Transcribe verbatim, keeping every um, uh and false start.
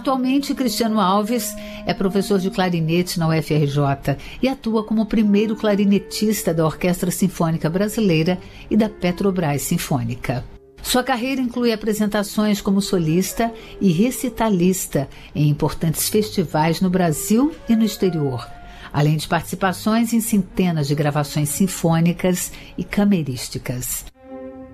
Atualmente, Cristiano Alves é professor de clarinete na U F R J e atua como primeiro clarinetista da Orquestra Sinfônica Brasileira e da Petrobras Sinfônica. Sua carreira inclui apresentações como solista e recitalista em importantes festivais no Brasil e no exterior, além de participações em centenas de gravações sinfônicas e camerísticas.